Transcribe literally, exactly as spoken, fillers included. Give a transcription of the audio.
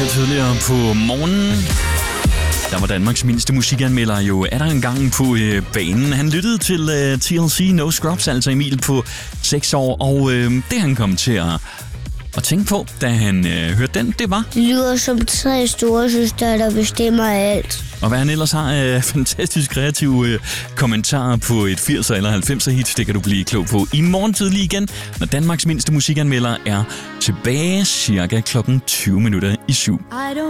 her tidligere på morgenen. Der var Danmarks mindste musikanmelder jo er der engang på øh, banen. Han lyttede til øh, T L C No Scrubs, altså Emil på seks år, og øh, det han kom til at, at tænke på, da han øh, hørte den, det var... Det lyder som tre store søstre, der bestemmer alt. Og hvad han ellers har af øh, fantastisk kreative øh, kommentarer på et firser eller halvfemser hit, det kan du blive klog på i morgen tidlig igen, når Danmarks mindste musikanmelder er tilbage cirka klokken tyve minutter i syv.